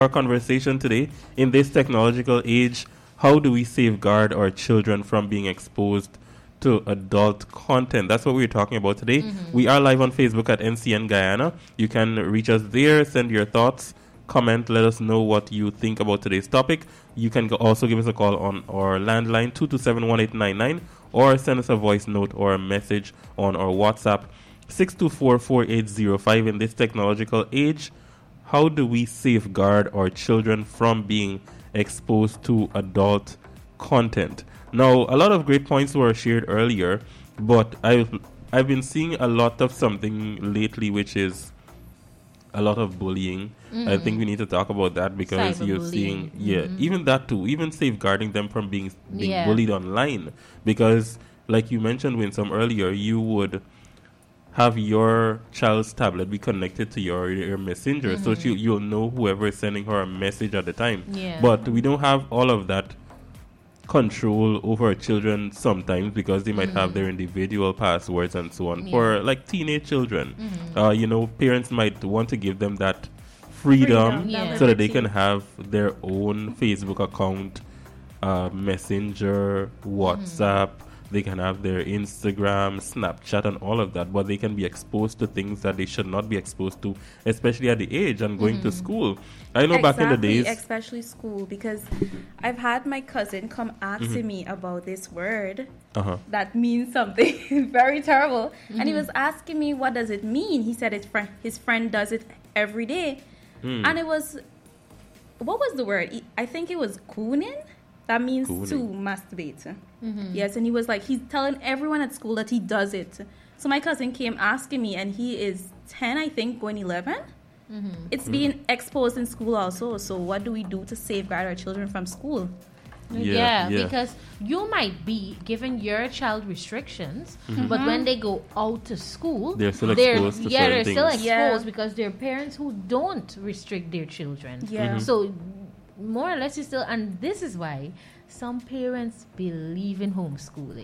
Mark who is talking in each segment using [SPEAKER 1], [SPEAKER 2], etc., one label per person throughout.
[SPEAKER 1] Our conversation today, in this technological age, how do we safeguard our children from being exposed to adult content? That's what we're talking about today. We are live on Facebook at NCN Guyana. You can reach us there, send your thoughts, comment, let us know what you think about today's topic. You can also give us a call on our landline 227-1899 or send us a voice note or a message on our WhatsApp 624-4805. In this technological age, how do we safeguard our children from being exposed to adult content? Now, a lot of great points were shared earlier, but I've been seeing a lot of something lately, which is a lot of bullying. I think we need to talk about that because you're seeing, even that too, even safeguarding them from being bullied online. Because, like you mentioned, Winsome, earlier, you would have your child's tablet be connected to your messenger, so you'll know whoever is sending her a message at the time. But we don't have all of that control over our children sometimes because they might have their individual passwords and so on. For like teenage children, parents might want to give them that freedom so that they can have their own Facebook account, Messenger, WhatsApp. They can have their Instagram, Snapchat, and all of that, but they can be exposed to things that they should not be exposed to, especially at the age and going to school. I know back in the days,
[SPEAKER 2] especially school, because I've had my cousin come asking me about this word that means something very terrible, and he was asking me, what does it mean? He said his friend does it every day, and it was, what was the word? I think it was cooning. That means to masturbate. Yes, and he was like, he's telling everyone at school that he does it. So my cousin came asking me, and he is 10, I think, going 11. It's being exposed in school also. So what do we do to safeguard our children from school?
[SPEAKER 3] Yeah, because you might be giving your child restrictions, but when they go out to school,
[SPEAKER 1] they're still exposed to certain things.
[SPEAKER 3] Still exposed because there are parents who don't restrict their children. So more or less you still, and this is why some parents believe in homeschooling.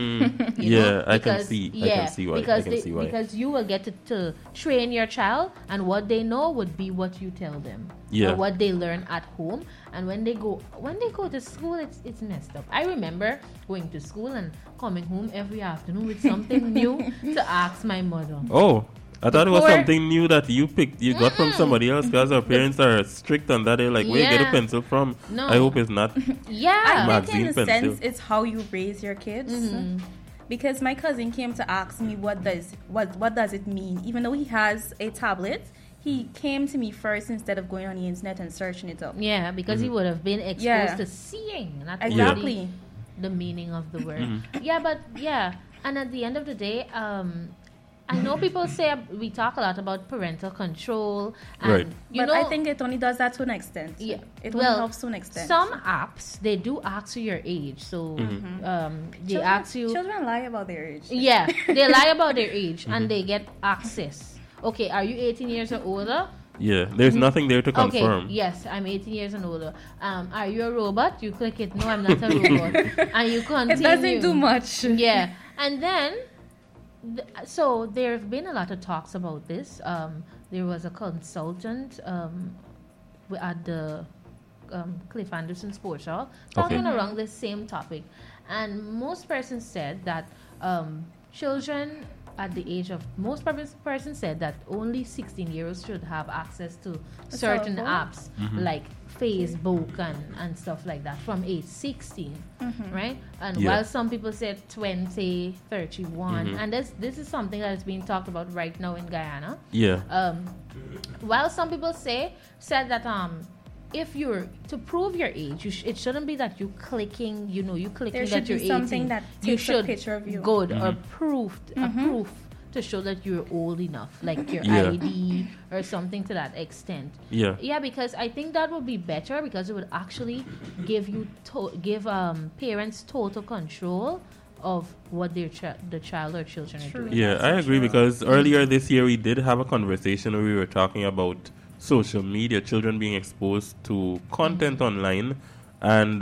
[SPEAKER 1] I can see why.
[SPEAKER 3] Because you will get to train your child, and what they know would be what you tell them, or what they learn at home. And when they go to school, it's messed up. I remember going to school and coming home every afternoon with something new to ask my mother.
[SPEAKER 1] Oh, I thought it was something new that you got from somebody else, because our parents are strict on that. They're like, where you get a pencil from?
[SPEAKER 3] No.
[SPEAKER 1] I hope it's not
[SPEAKER 2] I think in a sense it's how you raise your kids. Because my cousin came to ask me what does it mean. Even though he has a tablet, he came to me first instead of going on the internet and searching it up.
[SPEAKER 3] Yeah, because he would have been exposed to seeing, not
[SPEAKER 2] exactly
[SPEAKER 3] the meaning of the word. And at the end of the day, I know people say we talk a lot about parental control, and
[SPEAKER 2] but I think it only does that to an extent. It only helps to an extent.
[SPEAKER 3] Some apps, they do ask you your age, so they ask you.
[SPEAKER 2] Children lie about their age.
[SPEAKER 3] Yeah, they lie about their age, and they get access. Okay, are you 18 years or older?
[SPEAKER 1] Yeah, there's nothing there to confirm.
[SPEAKER 3] Okay, yes, I'm 18 years and older. Are you a robot? You click it. No, I'm not a robot. And you continue.
[SPEAKER 2] It doesn't do much.
[SPEAKER 3] Yeah, and then. So there have been a lot of talks about this. There was a consultant at the Cliff Anderson Sports Hall talking around the same topic, and most persons said that children at the age of persons said that only 16-year-olds should have access to certain apps like Facebook and stuff like that from age 16, right? And while some people said 20, 31, and this is something that is being talked about right now in Guyana. While some people said that if you're to prove your age, it shouldn't be that you clicking
[SPEAKER 2] there
[SPEAKER 3] that you're 18.
[SPEAKER 2] Something that takes a picture of you.
[SPEAKER 3] Good or proof to show that you're old enough, like your ID or something to that extent. Because I think that would be better, because it would actually give parents total control of what the child or children are doing.
[SPEAKER 1] I agree, because earlier this year we did have a conversation where we were talking about social media, children being exposed to content online, and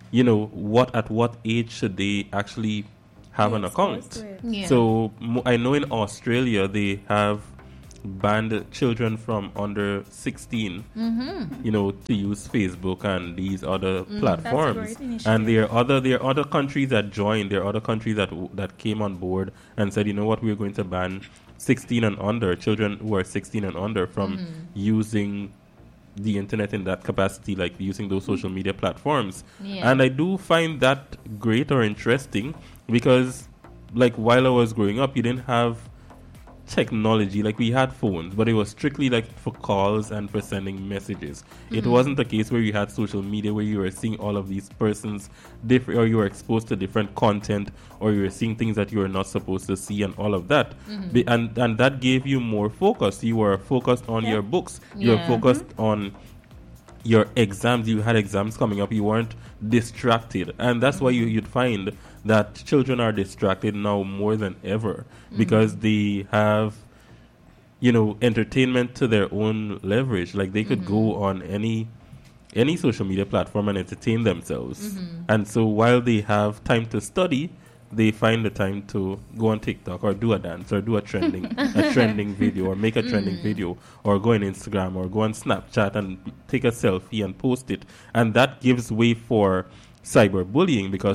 [SPEAKER 1] at what age should they actually have an account.
[SPEAKER 3] Yeah.
[SPEAKER 1] So I know in Australia they have banned children from under 16, to use Facebook and these other platforms. And there are other countries that joined. There are other countries that came on board and said, you know what, we're going to ban 16 and under, children who are 16 and under from using the internet in that capacity, like using those social media platforms. And I do find that great or interesting because, like, while I was growing up, you didn't have technology. Like, we had phones, but it was strictly like for calls and for sending messages. It wasn't a case where you had social media where you were seeing all of these persons different, or you were exposed to different content, or you were seeing things that you were not supposed to see and all of that. And that gave you more focus. You were focused on your books. You were focused on your exams. You had exams coming up. You weren't distracted. And that's why you'd find that children are distracted now more than ever because they have, entertainment to their own leverage. Like, they could go on any social media platform and entertain themselves. And so while they have time to study, they find the time to go on TikTok or do a dance or do a trending video or make a trending video or go on Instagram or go on Snapchat and take a selfie and post it. And that gives way for cyberbullying because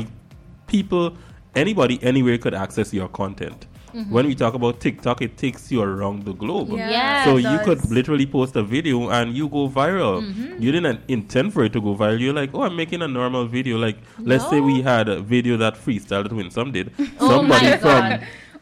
[SPEAKER 1] anybody anywhere could access your content. When we talk about TikTok, it takes you around the globe. So you could literally post a video and you go viral. You didn't intend for it to go viral. You're like, oh, I'm making a normal video. Like, let's say we had a video that freestyled when some did. Somebody from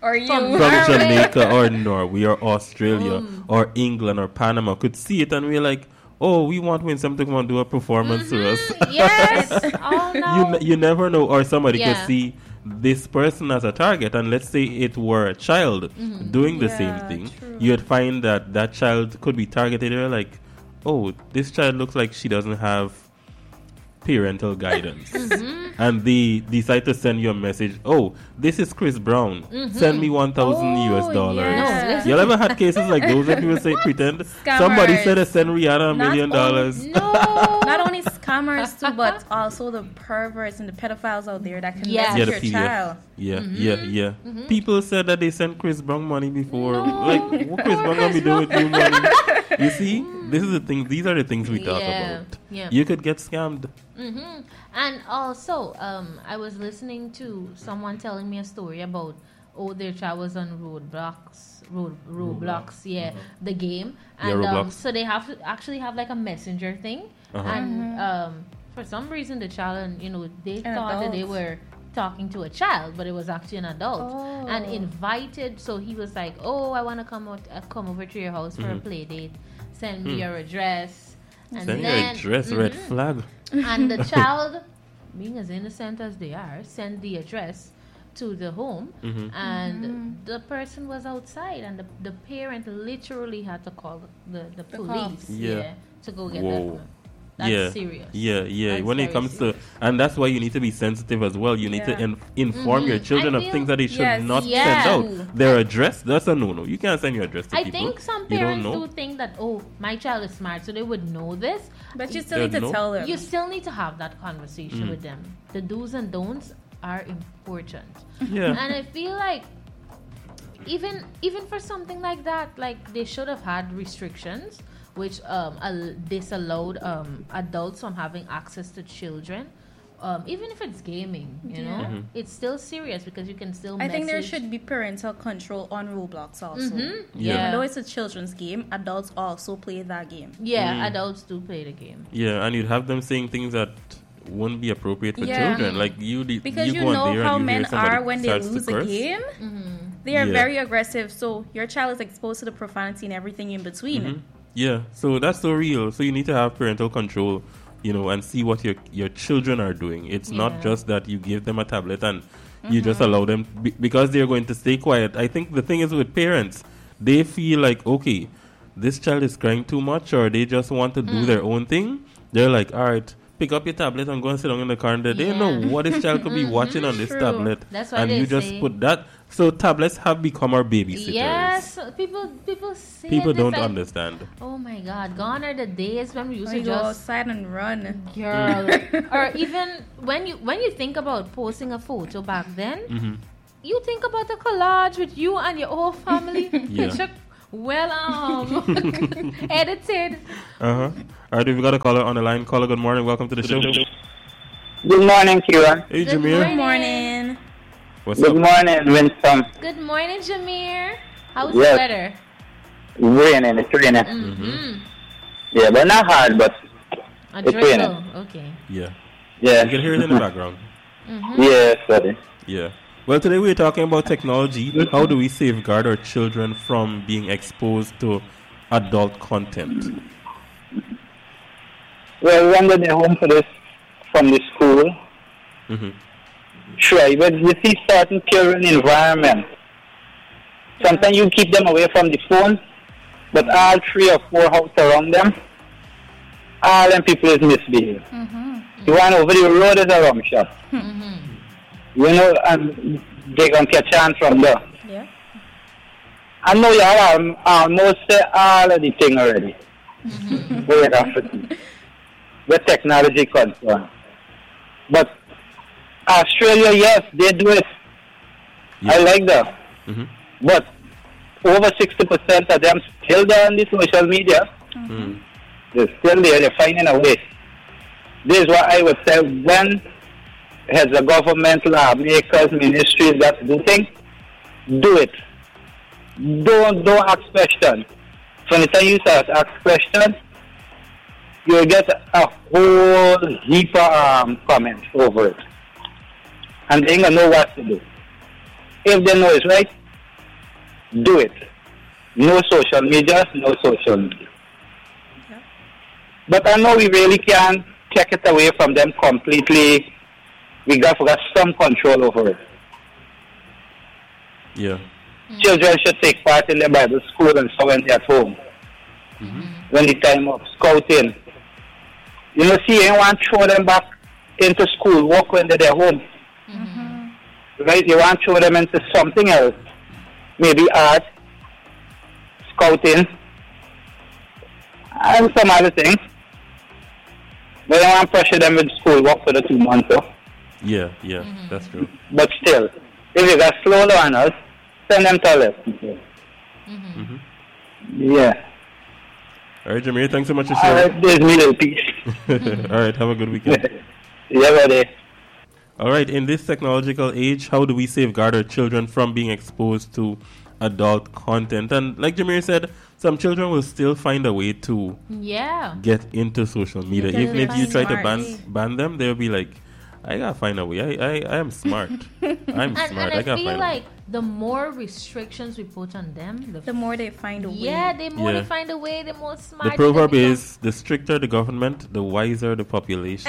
[SPEAKER 1] Jamaica or Norway or Australia or England or Panama could see it and we're like, oh, we want Winsome to come and do a performance to us.
[SPEAKER 3] Yes. Oh, no.
[SPEAKER 1] You never know. Or somebody could see this person as a target, and let's say it were a child doing the same thing. True. You'd find that child could be targeted. You're like, oh, this child looks like she doesn't have parental guidance. And they decide to send you a message. Oh, this is Chris Brown. Send me $1,000 US.
[SPEAKER 2] Yeah.
[SPEAKER 1] You ever had cases like those that people say pretend?
[SPEAKER 2] Scammers.
[SPEAKER 1] Somebody said to send Rihanna $1 million.
[SPEAKER 2] Not only scammers too, but also the perverts and the pedophiles out there that can message your child.
[SPEAKER 1] People said that they sent Chris Brown money before. Like, what Chris Brown gonna be doing with you money? You see, this is the thing. These are the things we talk about. You could get scammed.
[SPEAKER 3] And also, I was listening to someone telling me a story about their child was on Roblox, the game, and so they have to actually have like a messenger thing, and for some reason the child, they thought that they were talking to a child, but it was actually an adult, and invited. So he was like, "Oh, I want to come over to your house for a play date. Send me your address." And
[SPEAKER 1] send your address, red flag.
[SPEAKER 3] And the child, being as innocent as they are, sent the address to the home, and the person was outside, and the parent literally had to call the police to go get that. That's serious. That's
[SPEAKER 1] when it comes to, and that's why you need to be sensitive as well. You need to inform your children of things that they should not send out. Their address, that's a no-no. You can't send your address to people.
[SPEAKER 3] I think some parents do think that, my child is smart, so they would know this.
[SPEAKER 2] But you still need to tell them.
[SPEAKER 3] You still need to have that conversation with them. The do's and don'ts are important. And I feel like even for something like that, like they should have had restrictions which disallowed adults from having access to children. Even if it's gaming, you know, it's still serious because you can still message.
[SPEAKER 2] I think there should be parental control on Roblox also. Even though it's a children's game, adults also play that game.
[SPEAKER 3] Adults do play the game.
[SPEAKER 1] And you'd have them saying things that wouldn't be appropriate for children. Like
[SPEAKER 2] because
[SPEAKER 1] you
[SPEAKER 2] know
[SPEAKER 1] go on there
[SPEAKER 2] how
[SPEAKER 1] and
[SPEAKER 2] men are when they lose a game. They are very aggressive. So your child is exposed to the profanity and everything in between.
[SPEAKER 1] So that's so real. So you need to have parental control, and see what your children are doing. It's not just that you give them a tablet and you just allow them because they're going to stay quiet. I think the thing is with parents, they feel like, okay, this child is crying too much, or they just want to do their own thing. They're like, all right, pick up your tablet and go and sit down in the car. And they know what this child could be watching on this tablet.
[SPEAKER 3] That's why
[SPEAKER 1] and
[SPEAKER 3] they
[SPEAKER 1] you just put that. So tablets have become our babysitters.
[SPEAKER 3] Yes, people say
[SPEAKER 1] people don't understand.
[SPEAKER 3] Oh my God, gone are the days when we used to
[SPEAKER 2] go outside and run,
[SPEAKER 3] girl. Or even when you think about posting a photo back then, you think about the collage with you and your whole family. Well, edited.
[SPEAKER 1] All right, we've got a caller on the line. Caller, good morning. Welcome to the show.
[SPEAKER 4] Good morning, Kira.
[SPEAKER 1] Hey,
[SPEAKER 3] Good
[SPEAKER 1] Jameer.
[SPEAKER 2] Good morning.
[SPEAKER 1] What's
[SPEAKER 4] Good
[SPEAKER 1] up?
[SPEAKER 4] morning, Winston.
[SPEAKER 3] Good morning, Jameer. How's
[SPEAKER 4] Yes.
[SPEAKER 3] the weather?
[SPEAKER 4] Raining, it's raining.
[SPEAKER 3] Mm-hmm.
[SPEAKER 4] Yeah, but not hard, but
[SPEAKER 3] A
[SPEAKER 4] It's
[SPEAKER 3] drizzle.
[SPEAKER 4] raining.
[SPEAKER 3] Okay.
[SPEAKER 1] Yeah.
[SPEAKER 4] yeah.
[SPEAKER 1] You can hear it in the background.
[SPEAKER 4] Yeah, sorry.
[SPEAKER 1] Yeah. Well, today we're talking about technology. How do we safeguard our children from being exposed to adult content?
[SPEAKER 4] Well, when they're home from the school, sure, but you see certain children environment. Sometimes you keep them away from the phone, but all 3 or 4 houses around them, all them people is misbehaving. The one over the road is a wrong shot. You know, and they can catch on from there.
[SPEAKER 2] Yeah.
[SPEAKER 4] I know you have almost say all of the thing already. Wait after the technology concern. But Australia, yes, they do it.
[SPEAKER 1] Yeah.
[SPEAKER 4] I like that. But over 60% of them still there on the social media. They're still there, they're finding a way. This is what I would say, when has the government, lawmakers, ministries that do things, do it. Don't ask questions. From the time you start ask questions, you'll get a whole heap of comments over it. And they ain't gonna know what to do. If they know it's right, do it. No social media, no social media.
[SPEAKER 2] Yeah.
[SPEAKER 4] But I know we really can't take it away from them completely. We got some control over it.
[SPEAKER 1] Yeah.
[SPEAKER 4] Children should take part in the Bible school and so when they're at home. When the time of scouting. You know, see, you want to throw them back into school work when they're home. Right? You want to throw them into something else. Maybe art, scouting, and some other things. But you want to pressure them with school work for the 2 months. So.
[SPEAKER 1] Yeah, that's true.
[SPEAKER 4] But still, if you got slow learners, send them to lesson. Yeah.
[SPEAKER 1] All right, Jameer, thanks so much for
[SPEAKER 4] All
[SPEAKER 1] sharing.
[SPEAKER 4] right, there's middle piece.
[SPEAKER 1] All right, have a good weekend.
[SPEAKER 4] Yeah, buddy.
[SPEAKER 1] All right, in this technological age, how do we safeguard our children from being exposed to adult content? And like Jameer said, some children will still find a way to get into social media.
[SPEAKER 2] Because
[SPEAKER 1] Even if you try to
[SPEAKER 2] smart.
[SPEAKER 1] ban them, they'll be like, I gotta find a way. I am smart. I'm smart.
[SPEAKER 3] And
[SPEAKER 1] I
[SPEAKER 3] I
[SPEAKER 1] gotta
[SPEAKER 3] feel
[SPEAKER 1] find
[SPEAKER 3] like the more restrictions we put on them,
[SPEAKER 2] The more they find a way.
[SPEAKER 3] the more
[SPEAKER 1] Yeah.
[SPEAKER 3] they find a way, the more smart.
[SPEAKER 1] the proverb
[SPEAKER 3] they become.
[SPEAKER 1] is the stricter the government, the wiser the population.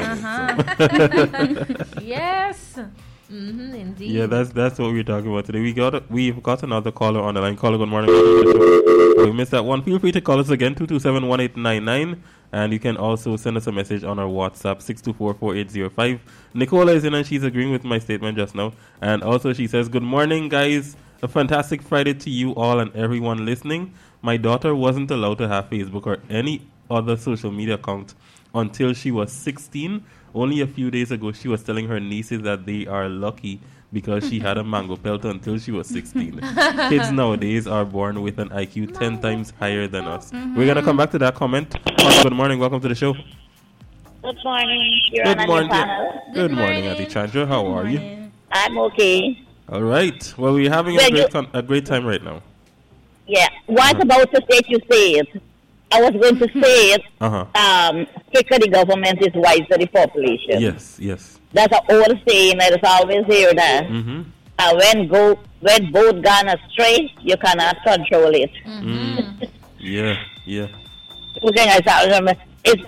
[SPEAKER 3] Yes. Indeed.
[SPEAKER 1] Yeah, that's what we're talking about today. We've got another caller on the line. Caller, good morning. Welcome to the show. We missed that one. Feel free to call us again, 227-1899. And you can also send us a message on our WhatsApp, 624-4805. Nicola is in and she's agreeing with my statement just now. And also she says, good morning, guys. A fantastic Friday to you all and everyone listening. My daughter wasn't allowed to have Facebook or any other social media account until she was 16. Only a few days ago, she was telling her nieces that they are lucky because she had a mango pelt until she was 16. Kids nowadays are born with an IQ 10 times higher than us. We're going to come back to that comment. Good morning. Welcome to the show.
[SPEAKER 5] Good morning.
[SPEAKER 1] Good morning.
[SPEAKER 3] Good
[SPEAKER 1] Good morning,
[SPEAKER 3] morning.
[SPEAKER 1] Auntie Chandra. How are you?
[SPEAKER 5] I'm okay.
[SPEAKER 1] All right. Well, we're having a great time right now.
[SPEAKER 5] Yeah. What about to say you say it? I was going to say it. Stricter the government is wiser the population.
[SPEAKER 1] Yes.
[SPEAKER 5] That's an old saying. I just always hear that. When boat gone astray, you cannot control it.
[SPEAKER 1] Yeah.
[SPEAKER 5] Okay, I remember it's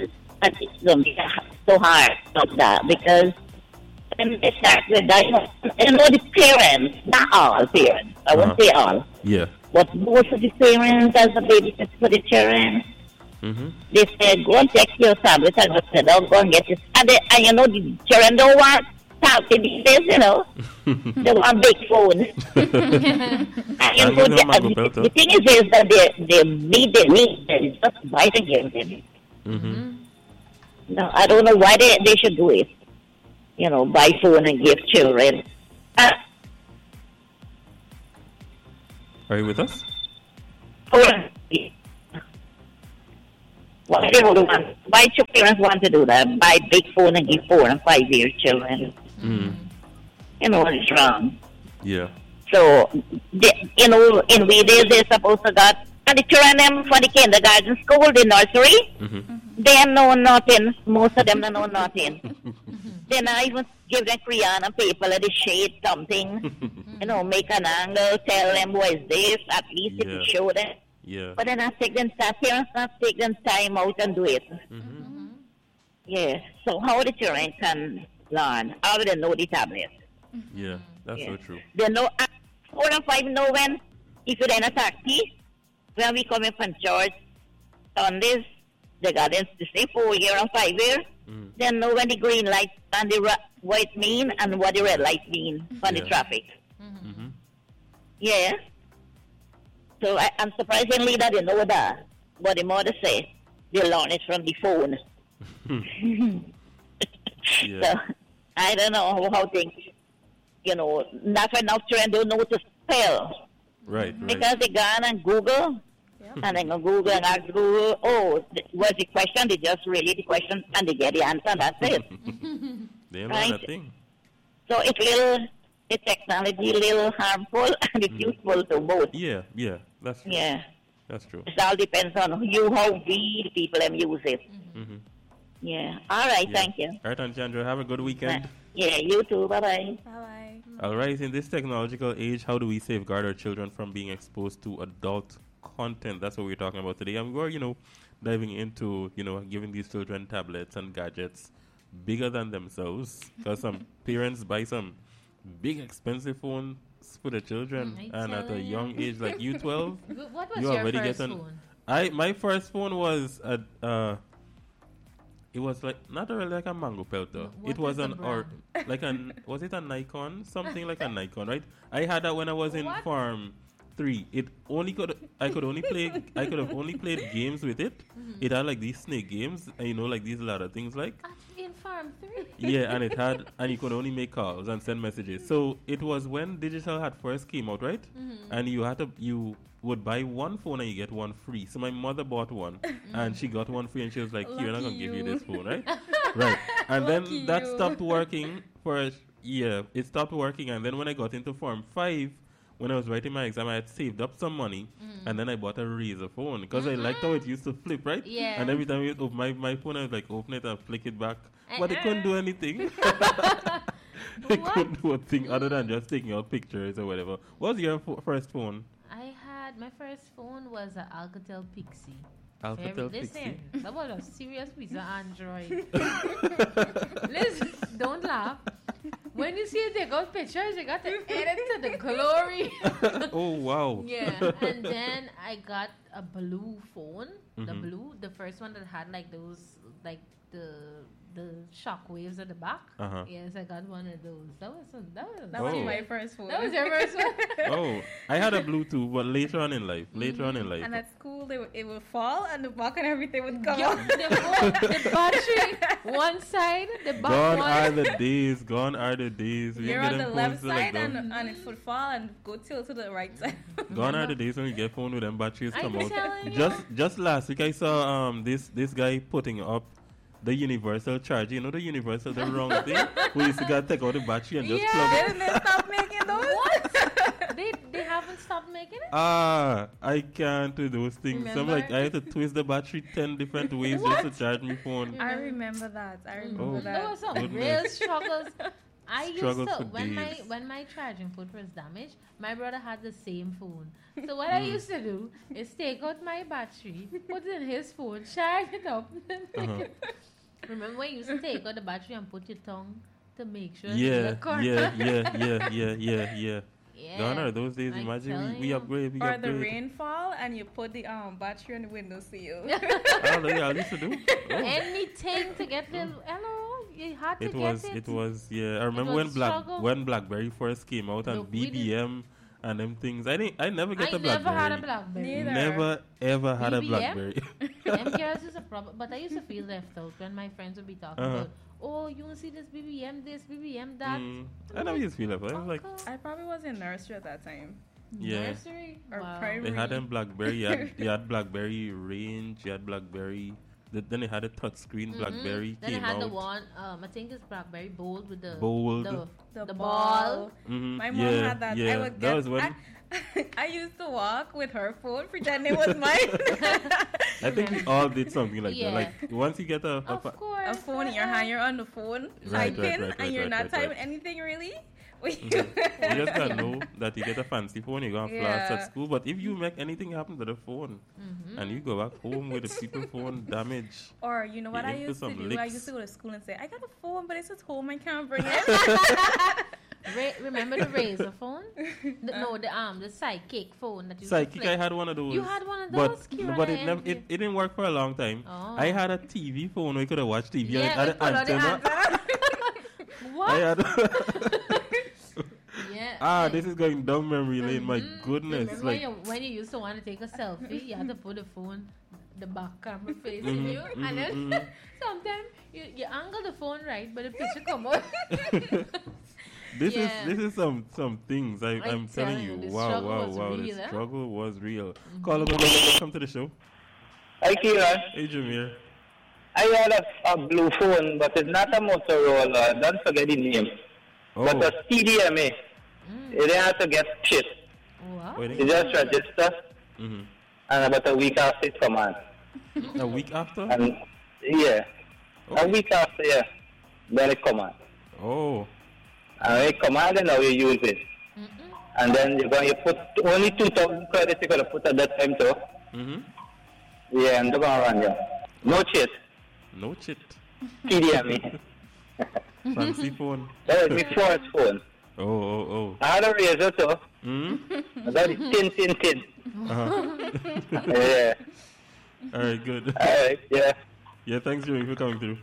[SPEAKER 5] so hard of that because when they start with that, you know the parents, not all parents. I won't say all.
[SPEAKER 1] Yeah.
[SPEAKER 5] But most of the parents, as a babysitter for the children, they say, go and take your tablet and go sit down, go and get it. And you know, the children don't want tablet these days, you know. They want big phone. And you know, the thing is that they need they just buy the game. No, I don't know why they should do it. You know, buy phone and give children.
[SPEAKER 1] Are you with us?
[SPEAKER 5] Why should parents want to do that? Buy big phone and give 4 and 5 year children. You know what's wrong.
[SPEAKER 1] Yeah.
[SPEAKER 5] So, in we days they're supposed to got, and the children them for the kindergarten school, the nursery, they know nothing. Most of them don't know nothing. They not even give them crayon and paper, let the shade something, make an angle, tell them what is this, at least it will show them.
[SPEAKER 1] Yeah.
[SPEAKER 5] But then parents not take them time out and do it. Yeah. So how the children can learn? How do they know the tablet?
[SPEAKER 1] Yeah, that's so true.
[SPEAKER 5] They know 4 and 5 know when if you then attack taxi, when we come in from church on this, the gardens to say 4 year and 5 year, they know when the green light and the white mean and what the red light mean on the traffic. Yeah. So I'm surprisingly that they know that. What the mother say, they learn it from the phone. So I don't know how things, that's why now children don't know what to spell.
[SPEAKER 1] Right.
[SPEAKER 5] Because they go on and Google, and then go Google and ask Google, what's the question? They just read the question and they get the answer, that's it.
[SPEAKER 1] They know that thing.
[SPEAKER 5] So it's technology a little harmful and it's useful to both.
[SPEAKER 1] Yeah, that's true.
[SPEAKER 5] Yeah.
[SPEAKER 1] That's true.
[SPEAKER 5] It all depends on how we, the people, use it. Yeah. All right, thank you.
[SPEAKER 1] All right, Auntie Andrew, have a good weekend.
[SPEAKER 5] Yeah, you too. Bye-bye.
[SPEAKER 2] Bye-bye.
[SPEAKER 1] All right, in this technological age, how do we safeguard our children from being exposed to adult content? That's what we're talking about today. And we're, diving into, giving these children tablets and gadgets bigger than themselves. Because some parents buy some big expensive phones for the children. And at a young age, like you 12,
[SPEAKER 3] what was
[SPEAKER 1] you
[SPEAKER 3] your
[SPEAKER 1] already
[SPEAKER 3] first
[SPEAKER 1] get
[SPEAKER 3] phone?
[SPEAKER 1] My first phone was it was like not really like a Mango Pelter. It was was it a Nikon? Something like a Nikon, right? I had that when I was in Farm 3. I could have only played games with it. It had like these snake games, and like these ladder things like.
[SPEAKER 3] In Farm 3.
[SPEAKER 1] Yeah, and you could only make calls and send messages. So it was when digital had first came out, right? And you would buy one phone and you get one free. So my mother bought one and she got one free and she was like, "You're not gonna give you this phone, right?" Right. And then that stopped working for a year. It stopped working, and then when I got into Form 5, when I was writing my exam, I had saved up some money, and then I bought a Razr phone because I liked how it used to flip, right?
[SPEAKER 3] Yeah.
[SPEAKER 1] And every time you open my phone, I was like, open it and flick it back, but it couldn't do anything. It couldn't do a thing other than just taking out pictures or whatever. What was your first phone?
[SPEAKER 3] My first phone was an Alcatel Pixie.
[SPEAKER 1] Alcatel Pixie?
[SPEAKER 3] Listen, that was a serious piece of Android. Listen, don't laugh. When you see it, they got pictures, they got to edit to the glory.
[SPEAKER 1] Oh, wow.
[SPEAKER 3] Yeah, and then I got a blue phone. The first one that had like those, like the shock waves at the back. Yes, I got one of those. That was
[SPEAKER 2] my first phone.
[SPEAKER 3] That was your first one.
[SPEAKER 1] Oh, I had a Bluetooth, but later on in life.
[SPEAKER 2] And at school, it would fall, and the back and everything would come
[SPEAKER 3] Yeah,
[SPEAKER 2] off.
[SPEAKER 3] the battery, one side, the back
[SPEAKER 1] Gone
[SPEAKER 3] one.
[SPEAKER 1] are the days. Gone are the days.
[SPEAKER 2] You're on the left side, and it would fall and go tilt to the right side.
[SPEAKER 1] Gone are the days when you get phone with them batteries come out.
[SPEAKER 3] Telling you.
[SPEAKER 1] Just last week, I saw this guy putting up the universal charger. You know the universal, the wrong thing? We used to gotta take out the battery and just plug it.
[SPEAKER 2] Didn't they stop making those?
[SPEAKER 3] What? they haven't stopped making it?
[SPEAKER 1] I can't do those things. So I'm like, I have to twist the battery 10 different ways just to charge my phone.
[SPEAKER 2] I remember that.
[SPEAKER 3] There was some real struggles. I used
[SPEAKER 1] Struggles
[SPEAKER 3] to
[SPEAKER 1] for
[SPEAKER 3] when
[SPEAKER 1] days.
[SPEAKER 3] my charging port was damaged, my brother had the same phone. So what I used to do is take out my battery, put it in his phone, charge it up. Remember when you used to take out the battery and put your tongue to make sure
[SPEAKER 1] Yeah.
[SPEAKER 3] Yeah.
[SPEAKER 1] Gone are those days.
[SPEAKER 3] I'm
[SPEAKER 1] Imagine
[SPEAKER 3] telling
[SPEAKER 1] we
[SPEAKER 3] you.
[SPEAKER 1] upgrade.
[SPEAKER 2] Or the rainfall, and you put the battery on the windowsill.
[SPEAKER 1] Oh, yeah, I used to do. Oh.
[SPEAKER 3] Anything to get the hello, you had to
[SPEAKER 1] It
[SPEAKER 3] get
[SPEAKER 1] was, yeah. I remember
[SPEAKER 3] was struggle.
[SPEAKER 1] when BlackBerry first came out and
[SPEAKER 3] Look, we
[SPEAKER 1] BBM and them things. I never get a
[SPEAKER 3] never
[SPEAKER 1] BlackBerry.
[SPEAKER 3] had a BlackBerry.
[SPEAKER 2] Neither.
[SPEAKER 1] Never ever had a
[SPEAKER 3] BBM?
[SPEAKER 1] BlackBerry.
[SPEAKER 3] MKS is a problem, but I used to feel left out when my friends would be talking about, oh, you want to see this BBM, that.
[SPEAKER 1] I never used to feel that. I was like,
[SPEAKER 2] I probably was in nursery at that time.
[SPEAKER 1] Yeah.
[SPEAKER 3] Nursery?
[SPEAKER 2] Or
[SPEAKER 3] Wow.
[SPEAKER 2] primary.
[SPEAKER 1] They had them BlackBerry. You had BlackBerry Range. You had BlackBerry. Then they had a touchscreen. BlackBerry
[SPEAKER 3] Then
[SPEAKER 1] came
[SPEAKER 3] I had
[SPEAKER 1] out.
[SPEAKER 3] the one, I think it's BlackBerry Bold with the
[SPEAKER 1] Bold.
[SPEAKER 3] the ball.
[SPEAKER 1] Mhm.
[SPEAKER 2] My mom
[SPEAKER 1] Yeah,
[SPEAKER 2] had that.
[SPEAKER 1] yeah.
[SPEAKER 2] I would
[SPEAKER 1] That
[SPEAKER 2] get.
[SPEAKER 1] was when
[SPEAKER 2] I used to walk with her phone, pretend it was mine.
[SPEAKER 1] I think we all did something like
[SPEAKER 3] Yeah.
[SPEAKER 1] that. Like once you get a
[SPEAKER 3] Of course.
[SPEAKER 2] A phone in your hand, you're on the phone
[SPEAKER 1] Right,
[SPEAKER 2] typing,
[SPEAKER 1] right,
[SPEAKER 2] and you're not
[SPEAKER 1] right.
[SPEAKER 2] typing anything really.
[SPEAKER 1] you just gotta know that you get a fancy phone, you're gonna flash
[SPEAKER 2] Yeah.
[SPEAKER 1] at school. But if you make anything happen to the phone and you go back home with the people phone damaged,
[SPEAKER 2] Or you know what
[SPEAKER 1] You
[SPEAKER 2] I
[SPEAKER 1] into
[SPEAKER 2] used to
[SPEAKER 1] some
[SPEAKER 2] do? I
[SPEAKER 1] licks.
[SPEAKER 2] used to go to school and say, "I got a phone, but it's at home. I can't bring it."
[SPEAKER 3] Remember the Razor phone? The Sidekick phone that you
[SPEAKER 1] Sidekick,
[SPEAKER 3] flip.
[SPEAKER 1] I had one of those.
[SPEAKER 3] You had one of
[SPEAKER 1] but,
[SPEAKER 3] those, Kieran,
[SPEAKER 1] but
[SPEAKER 3] I
[SPEAKER 1] it never
[SPEAKER 3] envy.
[SPEAKER 1] it didn't work for a long time.
[SPEAKER 3] Oh.
[SPEAKER 1] I had a TV phone where you could have watched TV.
[SPEAKER 3] Yeah,
[SPEAKER 1] and it had
[SPEAKER 3] we
[SPEAKER 1] an
[SPEAKER 3] put on the
[SPEAKER 1] antenna.
[SPEAKER 3] What?
[SPEAKER 1] I had
[SPEAKER 3] Yeah.
[SPEAKER 1] this is going down memory lane. My goodness,
[SPEAKER 3] Remember
[SPEAKER 1] like
[SPEAKER 3] when you used to want to take a selfie, you had to put the phone, the back camera facing you, and then sometimes you angle the phone right, but the picture come out. Yeah.
[SPEAKER 1] this is some things I'm telling
[SPEAKER 3] telling
[SPEAKER 1] you.
[SPEAKER 3] you, the
[SPEAKER 1] Wow,
[SPEAKER 3] struggle
[SPEAKER 1] wow,
[SPEAKER 3] was
[SPEAKER 1] wow.
[SPEAKER 3] real,
[SPEAKER 1] The
[SPEAKER 3] eh?
[SPEAKER 1] struggle was real. Caller, welcome to the show.
[SPEAKER 4] Hi, Kieran.
[SPEAKER 1] Hey, Jameer.
[SPEAKER 4] I had a blue phone, but it's not a Motorola. Don't forget the name.
[SPEAKER 1] Oh,
[SPEAKER 4] But a CDMA. It didn't have to get shit.
[SPEAKER 3] Wow.
[SPEAKER 1] wait,
[SPEAKER 4] You just register, and about a week after it come on.
[SPEAKER 1] a week after?
[SPEAKER 4] And yeah, a week after, yeah, then it come on.
[SPEAKER 1] Oh,
[SPEAKER 4] And it come on, then now you use it. And then you're going to put only 2,000 credits you're going to put at that time too. Yeah, and they're going to run you. No cheat.
[SPEAKER 1] no shit.
[SPEAKER 4] CDMA.
[SPEAKER 1] Fancy phone.
[SPEAKER 4] That was my first phone.
[SPEAKER 1] Oh.
[SPEAKER 4] I had a razor too. I got it tin. Yeah.
[SPEAKER 1] All right, good.
[SPEAKER 4] Alright, yeah.
[SPEAKER 1] Yeah, thanks, Jimmy, for coming through.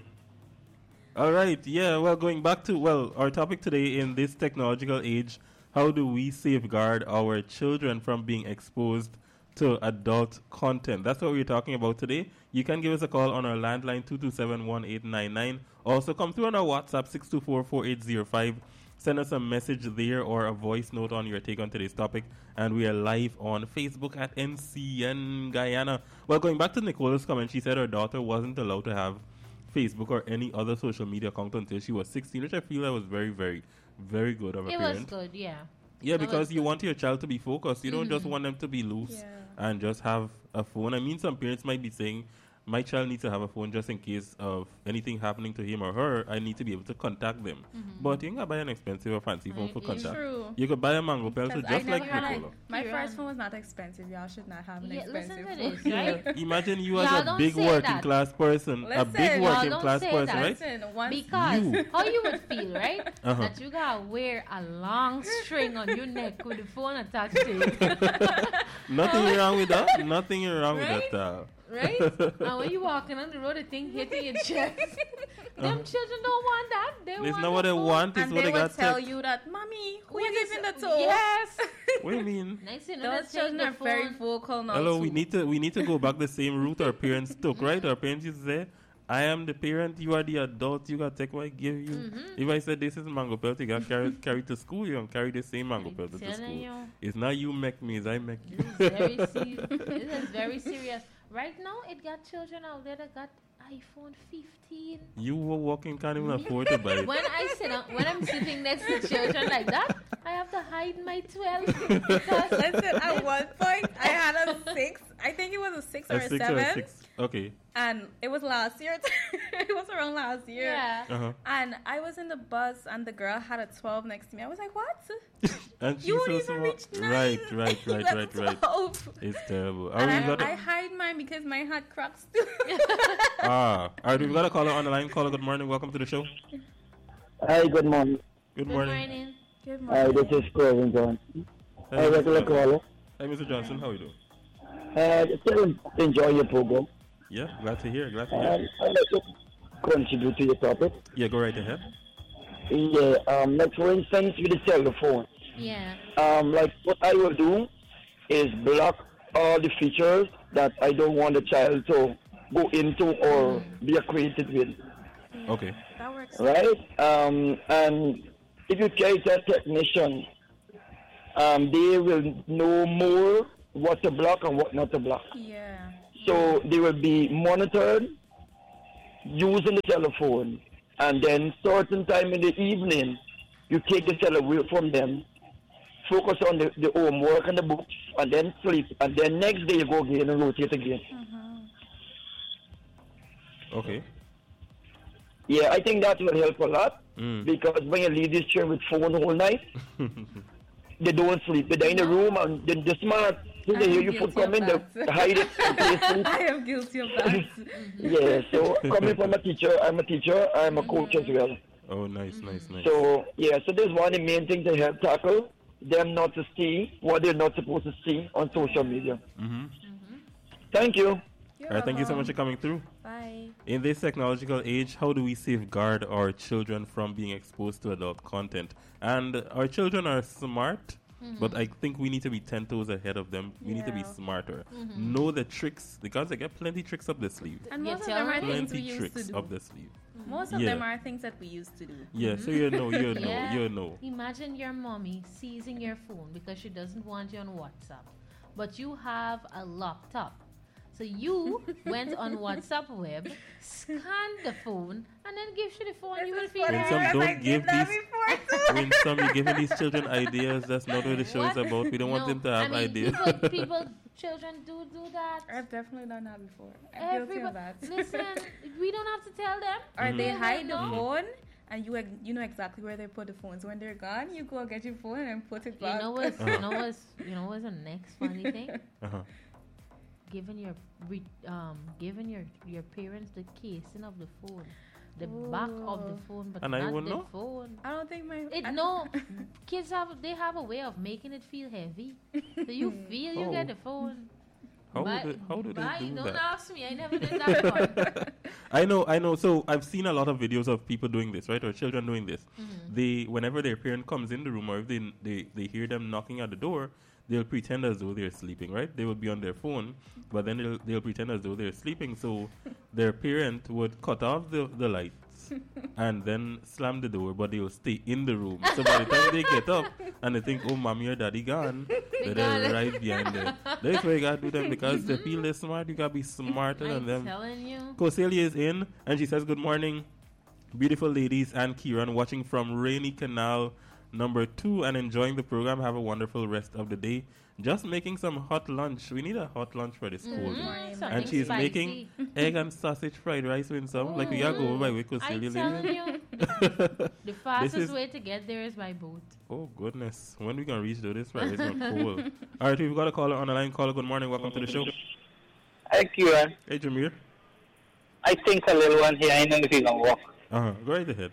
[SPEAKER 1] All right, yeah, well, going back to, our topic today in this technological age, how do we safeguard our children from being exposed to adult content? That's what we're talking about today. You can give us a call on our landline, 227-1899. Also, come through on our WhatsApp, 624-4805. Send us a message there or a voice note on your take on today's topic. And we are live on Facebook at NCN Guyana. Well, going back to Nicola's comment, she said her daughter wasn't allowed to have Facebook or any other social media account until she was 16, which I feel that was very, very, very good of a
[SPEAKER 3] It
[SPEAKER 1] parent.
[SPEAKER 3] was good, yeah.
[SPEAKER 1] Yeah,
[SPEAKER 3] That
[SPEAKER 1] because
[SPEAKER 3] was
[SPEAKER 1] you
[SPEAKER 3] good.
[SPEAKER 1] want your child to be focused. You don't just want them to be loose and just have a phone. I mean, some parents might be saying, my child needs to have a phone just in case of anything happening to him or her. I need to be able to contact them. But you can buy an expensive or fancy phone for contact.
[SPEAKER 2] True.
[SPEAKER 1] You could buy a Mango Pelto
[SPEAKER 2] I
[SPEAKER 1] just
[SPEAKER 2] never
[SPEAKER 1] like
[SPEAKER 2] had
[SPEAKER 1] Nicola.
[SPEAKER 2] my
[SPEAKER 3] Kieran.
[SPEAKER 2] first phone was not expensive. Y'all should not have an
[SPEAKER 3] Yeah,
[SPEAKER 2] expensive
[SPEAKER 3] listen to
[SPEAKER 2] phone.
[SPEAKER 3] this, right?
[SPEAKER 1] Imagine you
[SPEAKER 3] Y'all
[SPEAKER 1] as a
[SPEAKER 3] don't
[SPEAKER 1] big
[SPEAKER 3] say
[SPEAKER 1] working
[SPEAKER 3] that.
[SPEAKER 1] class person. A
[SPEAKER 2] Listen,
[SPEAKER 1] big
[SPEAKER 2] y'all
[SPEAKER 1] working
[SPEAKER 3] don't
[SPEAKER 1] class
[SPEAKER 3] say
[SPEAKER 1] person,
[SPEAKER 3] that.
[SPEAKER 1] right?
[SPEAKER 2] Listen, once
[SPEAKER 3] Because
[SPEAKER 1] You.
[SPEAKER 3] how you would feel, right?
[SPEAKER 1] Uh-huh.
[SPEAKER 3] That you gotta wear a long string on your neck with the phone attached to it.
[SPEAKER 1] Nothing wrong with that. Nothing wrong
[SPEAKER 3] Right?
[SPEAKER 1] with that.
[SPEAKER 3] Right? And when you walking on the road, the thing hitting your chest. Them children don't want that. They
[SPEAKER 1] It's
[SPEAKER 3] want
[SPEAKER 1] not what
[SPEAKER 3] the
[SPEAKER 1] they
[SPEAKER 3] phone.
[SPEAKER 1] want. It's
[SPEAKER 2] and
[SPEAKER 1] what
[SPEAKER 2] they
[SPEAKER 1] they
[SPEAKER 2] would
[SPEAKER 1] got
[SPEAKER 2] tell
[SPEAKER 1] to.
[SPEAKER 2] you that, "Mommy, who
[SPEAKER 3] What
[SPEAKER 2] is
[SPEAKER 3] is
[SPEAKER 2] in the
[SPEAKER 3] it?
[SPEAKER 2] toe?"
[SPEAKER 3] Yes.
[SPEAKER 1] What do you mean?
[SPEAKER 3] Next thing you know,
[SPEAKER 2] Those
[SPEAKER 3] they're taking
[SPEAKER 2] children
[SPEAKER 3] the
[SPEAKER 2] are very
[SPEAKER 3] phone.
[SPEAKER 2] vocal now.
[SPEAKER 1] Hello,
[SPEAKER 2] too.
[SPEAKER 1] we need to go back the same route our parents took, right? Our parents used to say, I am the parent, you are the adult, you gotta take what I give you. If I said this is Mango Pelto, you gotta carry to school, you gonna carry the same Mango Pelto to
[SPEAKER 3] telling
[SPEAKER 1] school.
[SPEAKER 3] you.
[SPEAKER 1] It's not you make me, it's I make you.
[SPEAKER 3] This is very serious. Right now, it got children out there that got iPhone 15.
[SPEAKER 1] You were walking, can't even afford to buy it.
[SPEAKER 3] When I'm sitting next to children like that, I have to hide my 12 because
[SPEAKER 2] Listen, at one point, I had a 6. I think it was a 6 or a
[SPEAKER 1] 6
[SPEAKER 2] 7.
[SPEAKER 1] or a 6. Okay.
[SPEAKER 2] And it was last year. It was around last year.
[SPEAKER 3] yeah.
[SPEAKER 1] Uh-huh.
[SPEAKER 2] And I was in the bus, and the girl had a 12 next to me. I was like, "What?
[SPEAKER 1] And she's
[SPEAKER 2] You won't
[SPEAKER 1] so
[SPEAKER 2] even
[SPEAKER 1] small.
[SPEAKER 2] reach 9."
[SPEAKER 1] Right.
[SPEAKER 2] You got 12.
[SPEAKER 1] It's terrible.
[SPEAKER 2] And
[SPEAKER 1] We've got
[SPEAKER 2] I hide mine because mine had cracks too.
[SPEAKER 1] all right, we've got a caller on the line. Caller, good morning. Welcome to the show.
[SPEAKER 4] Hi, good morning.
[SPEAKER 1] Good
[SPEAKER 3] Good
[SPEAKER 1] morning.
[SPEAKER 3] morning.
[SPEAKER 2] Good
[SPEAKER 4] Hi,
[SPEAKER 2] morning.
[SPEAKER 4] this is Corbin Johnson.
[SPEAKER 1] Hey,
[SPEAKER 4] Hi, regular
[SPEAKER 1] Mr.
[SPEAKER 4] caller.
[SPEAKER 1] Hey, Mr. Johnson, how are you doing?
[SPEAKER 4] Still enjoy your program.
[SPEAKER 1] Yeah, glad to hear. Glad to hear.
[SPEAKER 4] I'd like to contribute to your topic.
[SPEAKER 1] Yeah, go right ahead.
[SPEAKER 4] Yeah, like for instance, with the telephone.
[SPEAKER 3] Yeah.
[SPEAKER 4] Like what I will do is block all the features that I don't want the child to go into or be acquainted with.
[SPEAKER 1] Okay.
[SPEAKER 2] That works.
[SPEAKER 4] Right? And if you carry a technician
[SPEAKER 6] they will know more what to block and what not to block.
[SPEAKER 2] Yeah.
[SPEAKER 6] So they will be monitored using the telephone, and then certain time in the evening, you take the cell away from them, focus on the homework and the books, and then sleep, and then next day you go again and rotate again.
[SPEAKER 1] Okay.
[SPEAKER 6] Yeah, I think that will help a lot, because when you leave this children with phone the whole night, they don't sleep. They're in the room, and the smart thing they hear you put come in, they hide it and play sleep.
[SPEAKER 2] I am guilty of that.
[SPEAKER 6] Yeah, so coming from a teacher, I'm a coach as well.
[SPEAKER 1] Oh, nice.
[SPEAKER 6] So, yeah, so there's one of the main things to help tackle them not to see what they're not supposed to see on social media. Thank you.
[SPEAKER 1] All right, thank you so much for coming through.
[SPEAKER 2] Bye.
[SPEAKER 1] In this technological age, how do we safeguard our children from being exposed to adult content? And our children are smart, but I think we need to be 10 toes ahead of them. We need to be smarter. Know the tricks, because they get plenty tricks up the sleeve.
[SPEAKER 2] And most of them are things we
[SPEAKER 1] Plenty
[SPEAKER 2] used to
[SPEAKER 1] tricks
[SPEAKER 2] do.
[SPEAKER 1] up the sleeve.
[SPEAKER 2] Most of them are things that we used to do.
[SPEAKER 1] Yeah, so you know.
[SPEAKER 3] Yeah. Imagine your mommy seizing your phone because she doesn't want you on WhatsApp, but you have a laptop. So you went on WhatsApp web, scanned the phone, and then give you the phone. You will feel
[SPEAKER 1] When some
[SPEAKER 3] it.
[SPEAKER 1] don't give when some you're giving these children ideas, that's not what the show is about. We don't want them to have ideas.
[SPEAKER 3] Children do that.
[SPEAKER 2] I've definitely done that before. I'm guilty of that.
[SPEAKER 3] Listen, we don't have to tell them.
[SPEAKER 2] Or they hide the phone, and you know exactly where they put the phones. When they're gone, you go get your phone and put it back.
[SPEAKER 3] You know what's the next funny thing? Giving your parents the casing of the phone, the back of the phone, but
[SPEAKER 1] and
[SPEAKER 3] not
[SPEAKER 1] the
[SPEAKER 3] know? Phone.
[SPEAKER 2] I don't think
[SPEAKER 3] Kids have a way of making it feel heavy, so you feel you get the phone.
[SPEAKER 1] How do they do
[SPEAKER 3] Don't
[SPEAKER 1] that?
[SPEAKER 3] ask me. I never did that one.
[SPEAKER 1] I know. So I've seen a lot of videos of people doing this, right, or children doing this. Whenever their parent comes in the room, or if they hear them knocking at the door, they'll pretend as though they're sleeping, right? They will be on their phone, but then they'll pretend as though they're sleeping. So their parent would cut off the lights and then slam the door, but they'll stay in the room. So by the time they get up and they think, oh, mommy or daddy gone, they're right behind them. That's why you gotta do them, because they feel they're smart. You gotta be smarter than them.
[SPEAKER 3] I'm telling you.
[SPEAKER 1] Koselia is in, and she says, good morning, beautiful ladies and Kieran, watching from Rainy Canal number 2 and enjoying the program. Have a wonderful rest of the day. Just making some hot lunch. We need a hot lunch for this cold. And she's making egg and sausage fried rice with some. Like we gotta go over by Wickle.
[SPEAKER 3] I'm telling you. The fastest way to get there is by boat.
[SPEAKER 1] Oh goodness. When we gonna reach though? This fried is not cold. Alright, we've got a caller on the line. Caller, good morning. Welcome to the show.
[SPEAKER 4] Hi, Kieran.
[SPEAKER 1] Hey, Jameer.
[SPEAKER 4] I think a little one here. I know if you can walk.
[SPEAKER 1] Go right ahead.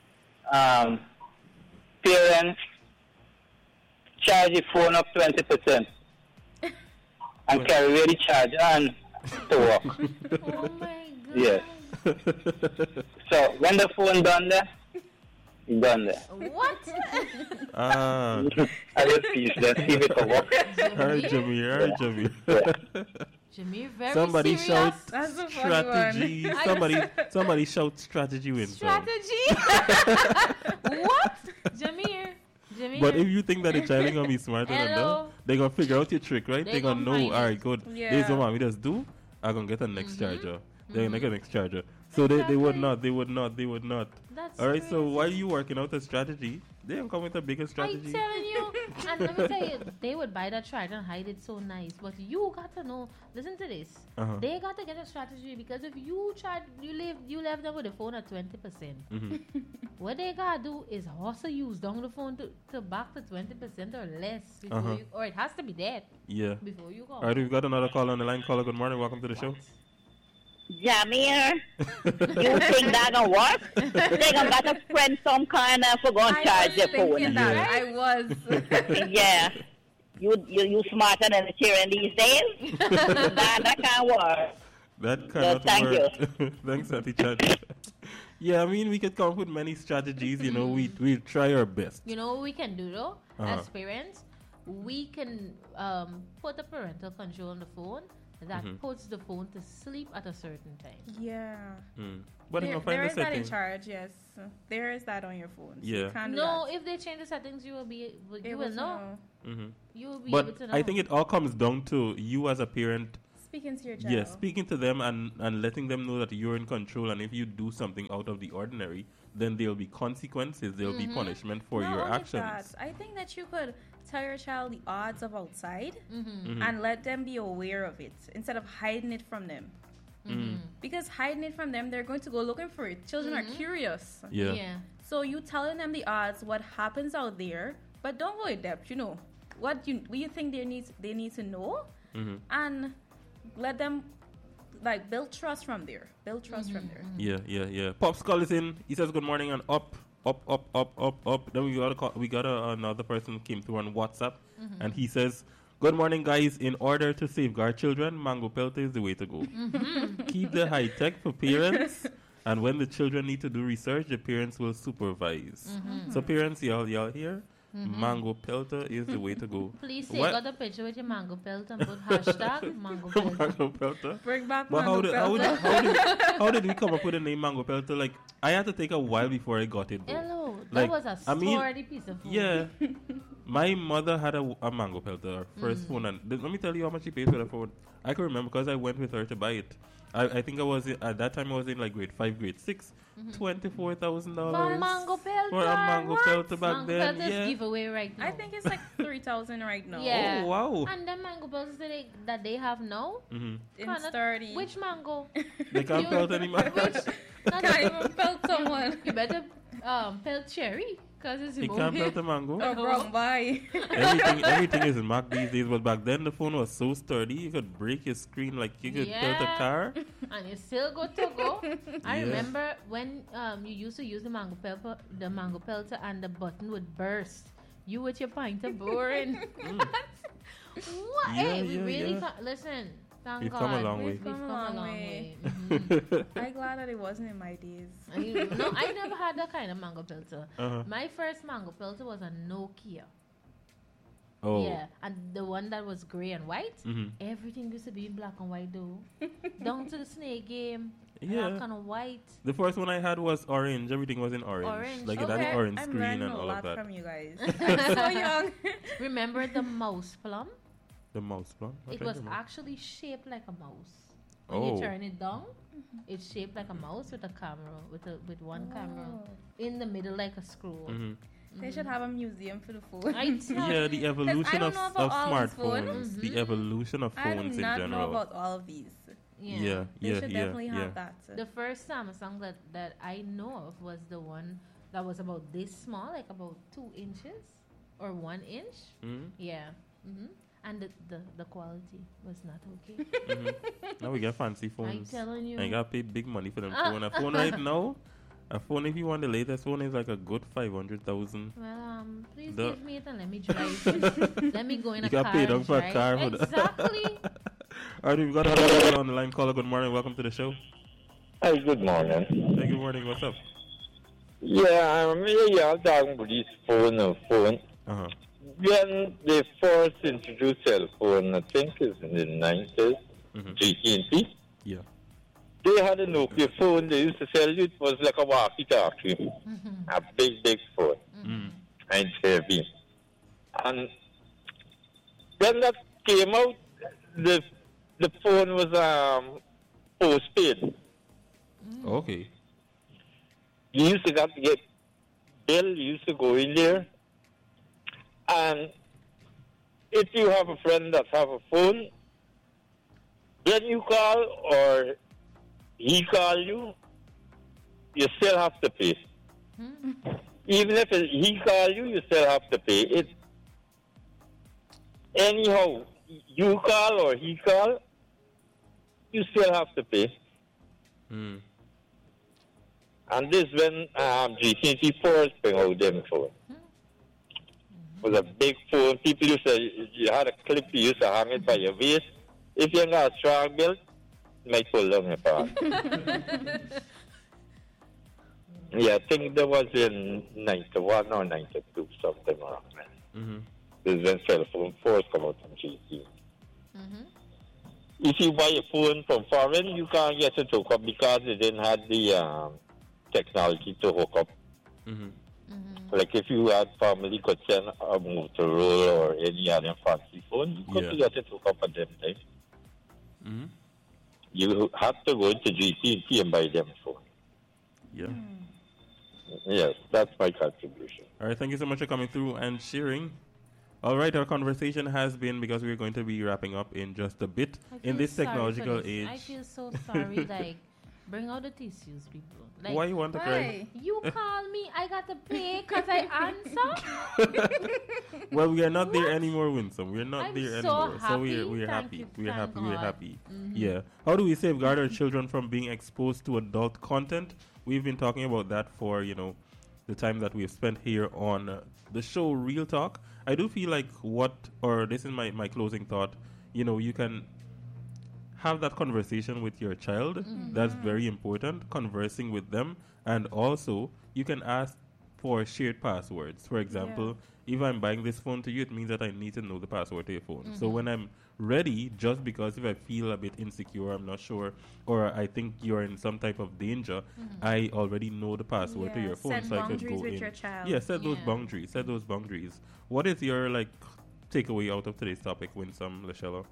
[SPEAKER 4] Parents, charge your phone up 20% and carry away the charger and to work.
[SPEAKER 3] Oh my God.
[SPEAKER 4] Yes. So when the phone done there, it's done there.
[SPEAKER 3] What?
[SPEAKER 4] I just peace there. See if it can work.
[SPEAKER 1] Alright, Jameer.
[SPEAKER 3] Jameer, very
[SPEAKER 1] somebody
[SPEAKER 3] serious.
[SPEAKER 1] Shout strategy. Somebody shout strategy win.
[SPEAKER 3] Strategy? What? Jameer.
[SPEAKER 1] But if you think that the child ain't gonna be smarter than them, they're gonna figure out your trick, right? They're gonna know, alright, good.
[SPEAKER 2] Yeah.
[SPEAKER 1] This is what mommy does do. I'm gonna get a next charger. They're gonna get a next charger. So they would not.
[SPEAKER 3] That's
[SPEAKER 1] alright,
[SPEAKER 3] crazy.
[SPEAKER 1] so while you working out a strategy, they don't come with a bigger strategy.
[SPEAKER 3] I'm telling you. And let me tell you, they would buy that charger and hide it so nice. But you got to know, listen to this. They got to get a strategy, because if you left them with the phone at 20%. What they gotta do is also use down the phone to back to 20% or less before you, or it has to be that.
[SPEAKER 1] Yeah.
[SPEAKER 3] Before you go.
[SPEAKER 1] Alright, we've got another call on the line. Caller, good morning. Welcome to the show.
[SPEAKER 5] Jameer, you think that gonna work? They gonna got to print some kind of for going to charge your phone.
[SPEAKER 2] I was.
[SPEAKER 5] Yeah. You smarter than the children these days? that can't work.
[SPEAKER 1] That cannot
[SPEAKER 5] thank
[SPEAKER 1] work.
[SPEAKER 5] you.
[SPEAKER 1] Thanks, Auntie Chan. Yeah, I mean, we could come up with many strategies. You know, we'll try our best.
[SPEAKER 3] You know what we can do though? As parents, we can put a parental control on the phone that puts the phone to sleep at a certain time.
[SPEAKER 2] Yeah.
[SPEAKER 1] But
[SPEAKER 2] There is that in charge, yes. There is that on your phone. So
[SPEAKER 1] Yeah.
[SPEAKER 2] you can't do
[SPEAKER 3] No,
[SPEAKER 2] that.
[SPEAKER 3] if they change the settings, you will know. You will be able
[SPEAKER 1] But
[SPEAKER 3] to know.
[SPEAKER 1] I think it all comes down to you as a parent.
[SPEAKER 2] Speaking to your child.
[SPEAKER 1] Yeah, speaking to them and letting them know that you're in control, and if you do something out of the ordinary, then there'll be consequences, there'll be punishment for
[SPEAKER 2] Not
[SPEAKER 1] your
[SPEAKER 2] only
[SPEAKER 1] actions.
[SPEAKER 2] that, I think that you could tell your child the odds of outside and let them be aware of it instead of hiding it from them. Because hiding it from them, they're going to go looking for it. Children are curious.
[SPEAKER 1] Yeah.
[SPEAKER 2] So you telling them the odds, what happens out there, but don't go in depth, what you think they need to know, and let them build trust from there.
[SPEAKER 1] Yeah. Pop Skull is in. He says good morning and up. Then we got another person came through on WhatsApp, and he says, good morning, guys. In order to safeguard children, Mango Pelter is the way to go. Keep the high tech for parents, and when the children need to do research, the parents will supervise. So parents, y'all here. Mango Pelter is the way to go.
[SPEAKER 3] Please take out a picture with your mango pelter and put hashtag mango pelter.
[SPEAKER 1] Mango Pelter.
[SPEAKER 2] Bring back
[SPEAKER 1] But
[SPEAKER 2] Mango Pelter.
[SPEAKER 1] how did we come up with the name Mango Pelter? Like, I had to take a while before I got it. Though.
[SPEAKER 3] Hello, that
[SPEAKER 1] Like,
[SPEAKER 3] was a sturdy piece of food.
[SPEAKER 1] Yeah. My mother had a Mango Pelter, her first phone, and let me tell you how much she paid for the phone. I can remember because I went with her to buy it. I think at that time I was in like grade 5, grade 6. $24,000
[SPEAKER 3] For a mango pelter.
[SPEAKER 1] for a Mango Pelter back
[SPEAKER 3] Mango
[SPEAKER 1] then.
[SPEAKER 3] pelter is
[SPEAKER 1] Yeah.
[SPEAKER 3] giveaway right now.
[SPEAKER 2] I think it's like 3,000 right now.
[SPEAKER 3] Yeah.
[SPEAKER 1] Oh, wow.
[SPEAKER 3] And the mango pelters that they have now.
[SPEAKER 2] In
[SPEAKER 3] Kinda-
[SPEAKER 2] sturdy.
[SPEAKER 3] Which mango?
[SPEAKER 1] They can't pelt anymore.
[SPEAKER 2] Can't even pelt someone.
[SPEAKER 3] You better pelt cherry because it's
[SPEAKER 1] You can't pelt a mango.
[SPEAKER 2] Oh, wrong by.
[SPEAKER 1] Everything is Mac these days, but back then the phone was so sturdy you could break your screen like you could pelt a car.
[SPEAKER 3] And you still good to go. I
[SPEAKER 1] Yeah.
[SPEAKER 3] remember when you used to use the mango pelter and the button would burst. You with your pint of boring. What? Hey, we really listen. Thank
[SPEAKER 1] We've
[SPEAKER 3] God.
[SPEAKER 1] come a long way.
[SPEAKER 3] We've come a long way.
[SPEAKER 2] I'm glad that it wasn't in my days.
[SPEAKER 3] No, I never had that kind of mango pelter.
[SPEAKER 1] Uh-huh.
[SPEAKER 3] My first mango pelter was a Nokia.
[SPEAKER 1] Oh.
[SPEAKER 3] Yeah, and the one that was gray and white, everything used to be in black and white though. Down to the snake game,
[SPEAKER 1] Yeah.
[SPEAKER 3] black and white.
[SPEAKER 1] The first one I had was orange. Everything was in orange.
[SPEAKER 3] Orange.
[SPEAKER 1] Like it had an orange
[SPEAKER 2] I'm
[SPEAKER 1] screen
[SPEAKER 2] learning
[SPEAKER 1] and
[SPEAKER 2] a
[SPEAKER 1] all
[SPEAKER 2] lot
[SPEAKER 1] of that.
[SPEAKER 2] from you guys. I'm so young.
[SPEAKER 3] Remember the mouse plum?
[SPEAKER 1] The mouse plum?
[SPEAKER 3] It was actually shaped like a mouse. When
[SPEAKER 1] Oh.
[SPEAKER 3] you turn it down, it's shaped like a mouse with a camera, with one camera in the middle like a scroll.
[SPEAKER 2] They should have a museum for the phone.
[SPEAKER 3] I tell
[SPEAKER 1] Yeah, the evolution
[SPEAKER 2] don't
[SPEAKER 1] of
[SPEAKER 2] know about all these
[SPEAKER 1] smartphones. The evolution of
[SPEAKER 2] I
[SPEAKER 1] phones
[SPEAKER 2] do
[SPEAKER 1] in
[SPEAKER 2] not know
[SPEAKER 1] general.
[SPEAKER 2] about all of these.
[SPEAKER 1] Yeah,
[SPEAKER 2] They should definitely have that.
[SPEAKER 3] The first Samsung that I know of was the one that was about this small, like about 2 inches or 1 inch. Yeah. And the quality was not okay.
[SPEAKER 1] Now we get fancy phones.
[SPEAKER 3] I'm telling you.
[SPEAKER 1] I gotta pay big money for them phone. A phone right now, a phone if you want the latest phone is like a good 500,000.
[SPEAKER 3] Well, please
[SPEAKER 1] The-
[SPEAKER 3] give me it and let me drive it. Let me go in
[SPEAKER 1] You
[SPEAKER 3] a
[SPEAKER 1] got
[SPEAKER 3] car
[SPEAKER 1] paid
[SPEAKER 3] and
[SPEAKER 1] up for a
[SPEAKER 3] drive.
[SPEAKER 1] car for that.
[SPEAKER 3] Exactly.
[SPEAKER 1] All right, we've got another one on the line. Caller, good morning. Welcome to the show.
[SPEAKER 7] Hi, good morning.
[SPEAKER 1] Hey, good morning. What's up?
[SPEAKER 7] Yeah, I remember y'all talking about this phone.
[SPEAKER 1] Uh-huh.
[SPEAKER 7] When they first introduced cell phone, I think it's in the 90s, AT&T,
[SPEAKER 1] Yeah.
[SPEAKER 7] they had a Nokia phone. They used to sell it. It was like a walkie-talkie, a big phone, and heavy. And when that came out, the phone was postpaid.
[SPEAKER 1] Okay.
[SPEAKER 7] You used to have to get bill. You used to go in there, and if you have a friend that have a phone, then you call or he call you, you still have to pay. Even if he call you, you still have to pay it. Anyhow, you call or he call, you still have to pay. And this when GCT first bring out them phone. It was a big phone. People used to, you had a clip, you used to hang it by your waist. If you got a strong build, you might pull down your part. Yeah, I think that was in 91 or 92, something around that. This is when cell phone first come out from GT. If you buy a phone from foreign, you can't get it hooked up because they didn't have the technology to hook up. Like if you had family could send a Motorola or any other fancy phone, you could get it hooked up at them time. You have to go into GT&T and buy them phone.
[SPEAKER 1] Yeah.
[SPEAKER 7] Yes, that's my contribution.
[SPEAKER 1] All right, thank you so much for coming through and sharing. All right, our conversation has been, because we're going to be wrapping up in just a bit in this technological age.
[SPEAKER 3] I feel so sorry, like, bring out the tissues, people. Like,
[SPEAKER 1] why you want to cry?
[SPEAKER 3] You call me, I got to pay because I answer?
[SPEAKER 1] Well, we are not there anymore, Winsome. We're not there anymore.
[SPEAKER 3] Happy.
[SPEAKER 1] So we're happy. We're happy.
[SPEAKER 3] Mm-hmm.
[SPEAKER 1] Yeah. How do we safeguard our children from being exposed to adult content? We've been talking about that for, the time that we've spent here on the show Real Talk. I do feel like this is my closing thought, you can have that conversation with your child. That's very important, conversing with them. And also, you can ask for shared passwords. For example, if I'm buying this phone to you, it means that I need to know the password to your phone. So when I'm ready, just because if I feel a bit insecure, I'm not sure, or I think you're in some type of danger, I already know the password to your phone.
[SPEAKER 2] Set
[SPEAKER 1] so
[SPEAKER 2] boundaries
[SPEAKER 1] I could go
[SPEAKER 2] with
[SPEAKER 1] in.
[SPEAKER 2] your child.
[SPEAKER 1] Yeah, set those boundaries. Set those boundaries. What is your takeaway out of today's topic, Winsome, Lashella?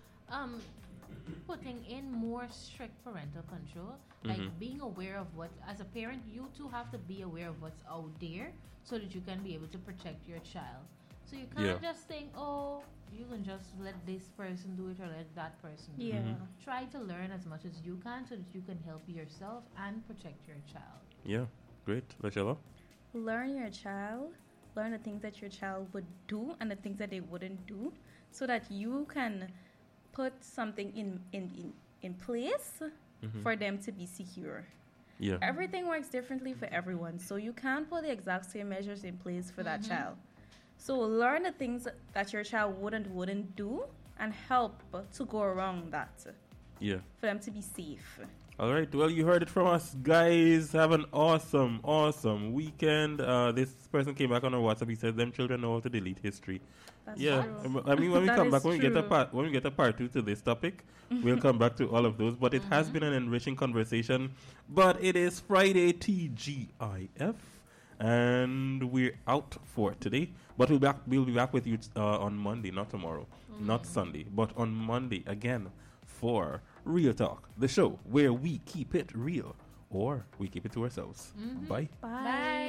[SPEAKER 3] Putting in more strict parental control, like being aware of what, as a parent, you too have to be aware of what's out there so that you can be able to protect your child. So you can't just think, oh, you can just let this person do it or let that person do it. Try to learn as much as you can so that you can help yourself and protect your child.
[SPEAKER 1] Yeah, great. Lashella?
[SPEAKER 2] Learn your child. Learn the things that your child would do and the things that they wouldn't do, so that you can put something in place for them to be secure.
[SPEAKER 1] Yeah.
[SPEAKER 2] Everything works differently for everyone, so you can't put the exact same measures in place for that child. So learn the things that your child wouldn't do and help to go around that.
[SPEAKER 1] Yeah.
[SPEAKER 2] For them to be safe.
[SPEAKER 1] All right. Well, you heard it from us, guys. Have an awesome weekend. This person came back on our WhatsApp. He said them children know how to delete history.
[SPEAKER 2] That's
[SPEAKER 1] true. I mean, when we come back, when we get a part 2 to this topic, we'll come back to all of those. But it has been an enriching conversation. But it is Friday TGIF, and we're out for today. But we'll be back with you on Monday, not tomorrow, not Sunday, but on Monday again for Real Talk, the show where we keep it real, or we keep it to ourselves. Bye.
[SPEAKER 2] Bye.